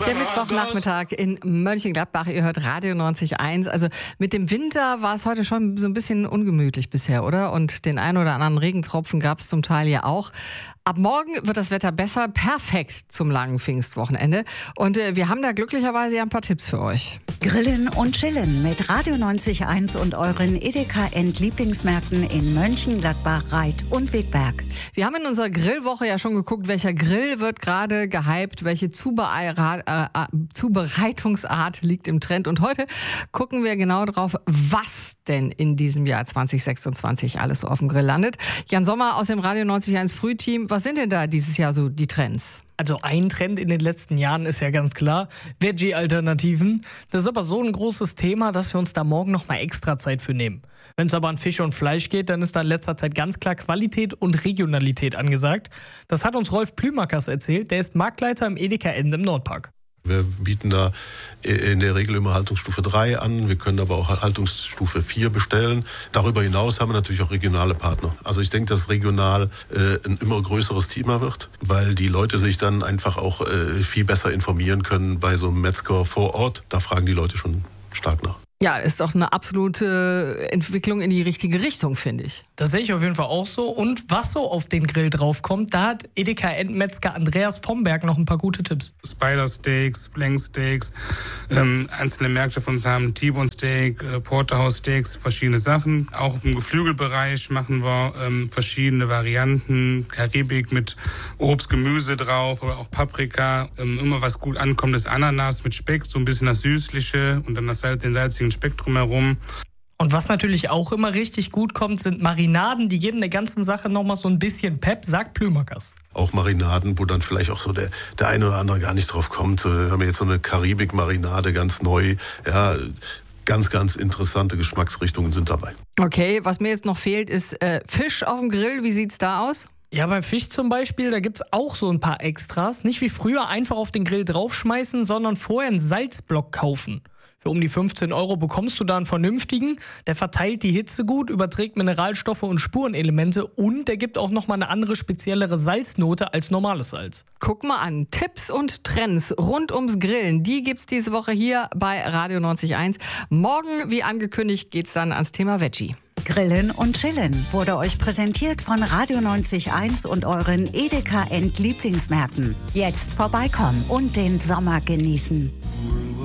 Der Mittwochnachmittag in Mönchengladbach. Ihr hört Radio 90.1. Also mit dem Winter war es heute schon so ein bisschen ungemütlich bisher, oder? Und den einen oder anderen Regentropfen gab es zum Teil ja auch. Ab morgen wird das Wetter besser. Perfekt zum langen Pfingstwochenende. Und wir haben da glücklicherweise ja ein paar Tipps für euch. Grillen und Chillen mit Radio 90.1 und euren Edeka-End-Lieblingsmärkten in Mönchengladbach, Reit und Wegberg. Wir haben in unserer Grillwoche ja schon geguckt, welcher Grill wird gerade gehypt, welche Zubereitungsart liegt im Trend. Und heute gucken wir genau drauf, was denn in diesem Jahr 2026 alles so auf dem Grill landet. Jan Sommer aus dem Radio 90.1 Frühteam. Was sind denn da dieses Jahr so die Trends? Also ein Trend in den letzten Jahren ist ja ganz klar, Veggie-Alternativen. Das ist aber so ein großes Thema, dass wir uns da morgen noch mal extra Zeit für nehmen. Wenn es aber an Fisch und Fleisch geht, dann ist da in letzter Zeit ganz klar Qualität und Regionalität angesagt. Das hat uns Rolf Plümakers erzählt, der ist Marktleiter im Edeka-End im Nordpark. Wir bieten da in der Regel immer Haltungsstufe 3 an. Wir können aber auch Haltungsstufe 4 bestellen. Darüber hinaus haben wir natürlich auch regionale Partner. Also ich denke, dass regional ein immer größeres Thema wird, weil die Leute sich dann einfach auch viel besser informieren können bei so einem Metzger vor Ort. Da fragen die Leute schon stark nach. Ja, ist doch eine absolute Entwicklung in die richtige Richtung, finde ich. Das sehe ich auf jeden Fall auch so. Und was so auf den Grill draufkommt, da hat Edeka-Endmetzger Andreas Vomberg noch ein paar gute Tipps. Spider-Steaks, Flanksteaks, einzelne Märkte von uns haben T-Bone-Steak, Porterhouse-Steaks, verschiedene Sachen. Auch im Geflügelbereich machen wir verschiedene Varianten, Karibik mit Obst, Gemüse drauf oder auch Paprika. Immer was gut ankommt ist Ananas mit Speck, so ein bisschen das Süßliche und dann den salzigen Speck drumherum. Und was natürlich auch immer richtig gut kommt, sind Marinaden. Die geben der ganzen Sache nochmal so ein bisschen Pep, sagt Plümakers. Auch Marinaden, wo dann vielleicht auch so der eine oder andere gar nicht drauf kommt. Wir haben jetzt so eine Karibik-Marinade, ganz neu. Ja, ganz, ganz interessante Geschmacksrichtungen sind dabei. Okay, was mir jetzt noch fehlt, ist Fisch auf dem Grill. Wie sieht's da aus? Ja, beim Fisch zum Beispiel, da gibt's auch so ein paar Extras. Nicht wie früher einfach auf den Grill draufschmeißen, sondern vorher einen Salzblock kaufen. Für um die 15 € bekommst du da einen vernünftigen. Der verteilt die Hitze gut, überträgt Mineralstoffe und Spurenelemente und der gibt auch nochmal eine andere, speziellere Salznote als normales Salz. Guck mal an, Tipps und Trends rund ums Grillen, die gibt's diese Woche hier bei Radio 90.1. Morgen, wie angekündigt, geht's dann ans Thema Veggie. Grillen und Chillen wurde euch präsentiert von Radio 90.1 und euren Edeka-End-Lieblingsmärkten. Jetzt vorbeikommen und den Sommer genießen.